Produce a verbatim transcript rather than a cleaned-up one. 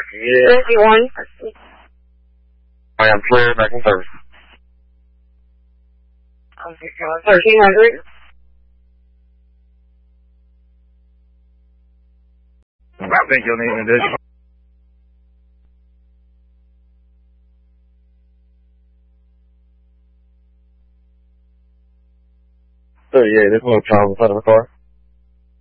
Yeah. fifty-one. I am clear back in service. thirteen hundred. I think you'll need an additional. thirty-eight, there's no problem in front of the car.